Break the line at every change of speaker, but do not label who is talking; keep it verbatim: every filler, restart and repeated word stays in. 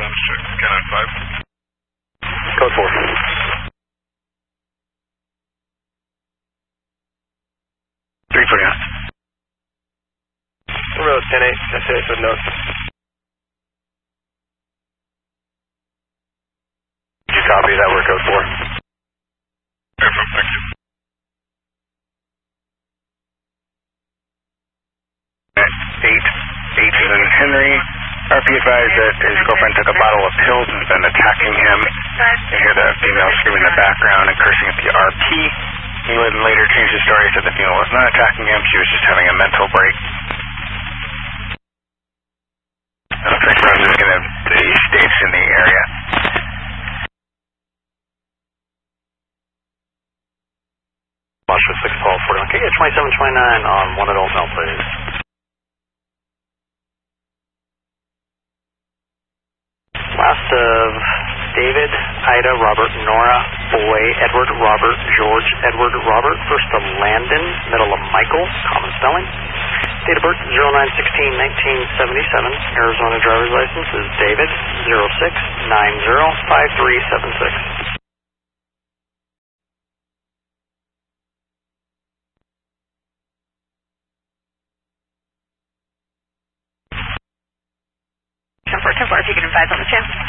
six, Canine five.
Code four.
three forty nine.
Road ten eight, S A with note. Did you copy that? We're code four.
Affirm, thank you.
eight, eight and Henry. R P advised that his girlfriend took a bottle of pills and has been attacking him. You hear the female screaming in the background and cursing at the R P. He would later change his story, said the female was not attacking him, she was just having a mental break. And the fix is going to be staged in the area.
Watch for six twelve forty-one. Can you get twenty-seven twenty-nine on one adult male, please? Last of David, Ida, Robert, Nora, Boy, Edward, Robert, George, Edward, Robert. First of Landon, middle of Michael, common spelling. Date of birth zero nine sixteen nineteen seventy-seven. Arizona driver's license is David zero six nine zero five three seven six.
ten four, ten four, if you can advise on the channel.